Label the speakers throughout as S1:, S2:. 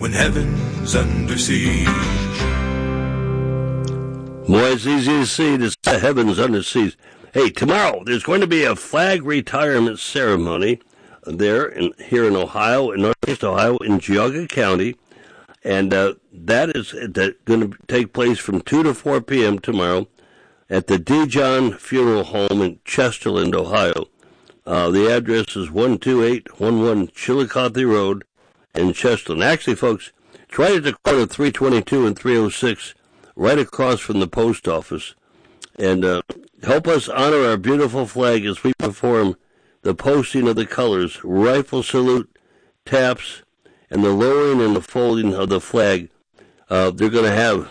S1: when heaven's under siege.
S2: Boy, it's easy to see this heaven's under siege. Hey, tomorrow there's going to be a flag retirement ceremony here in Ohio, in Northeast Ohio, in Geauga County, and that is going to take place from 2 to 4 p.m. tomorrow at the Dijon Funeral Home in Chesterland, Ohio. The address is 12811 Chillicothe Road in Chesterland. Actually, folks, it's right at the corner of 322 and 306, right across from the post office. And help us honor our beautiful flag as we perform the posting of the colors, rifle salute, taps, and the lowering and the folding of the flag. They're going to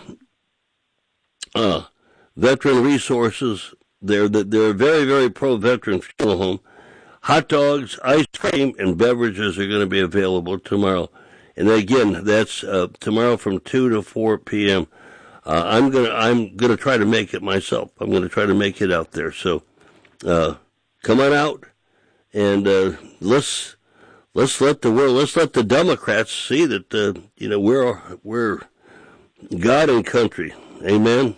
S2: have veteran resources. They're very, very pro-veteran funeral home. Hot dogs, ice cream, and beverages are going to be available tomorrow. And again, that's tomorrow from 2 to 4 p.m. I'm gonna try to make it myself. I'm gonna try to make it out there. So come on out and let's let the Democrats see that we're God and country. Amen.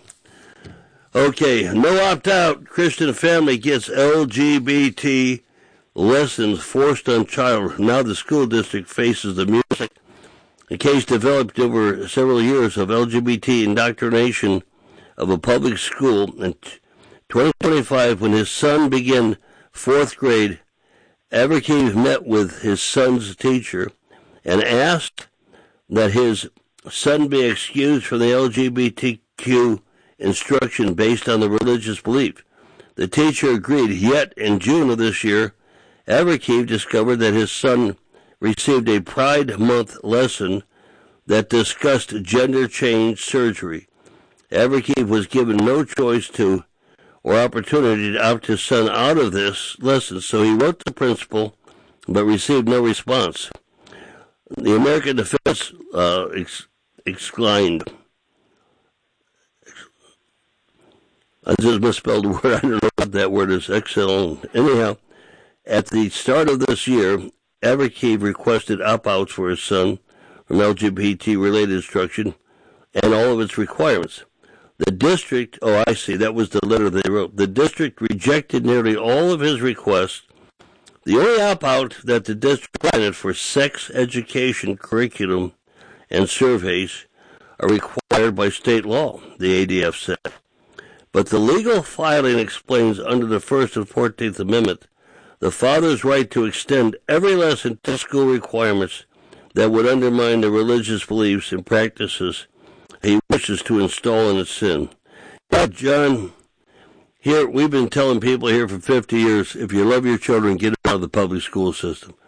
S2: Okay, no opt out. Christian family gets LGBT lessons forced on child. Now the school district faces the music. A case developed over several years of LGBT indoctrination of a public school. In 2025, when his son began 4th grade, Everkeeve met with his son's teacher and asked that his son be excused from the LGBTQ instruction based on the religious belief. The teacher agreed, yet in June of this year, Everkeeve discovered that his son received a Pride Month lesson that discussed gender change surgery. Everkeeve was given no choice or opportunity to opt his son out of this lesson, so he wrote the principal but received no response. The American Defense exclaimed, I just misspelled the word, I don't know what that word is, excellent. Anyhow, at the start of this year, Everkeeve requested opt-outs for his son from LGBT-related instruction and all of its requirements. The district, I see, that was the letter they wrote. The district rejected nearly all of his requests. The only opt-out that the district granted for sex education curriculum and surveys are required by state law, the ADF said. But the legal filing explains under the First and 14th Amendment the father's right to extend every lesson to school requirements that would undermine the religious beliefs and practices he wishes to install in his sin. Yeah, John, here we've been telling people here for 50 years, if you love your children, get them out of the public school system.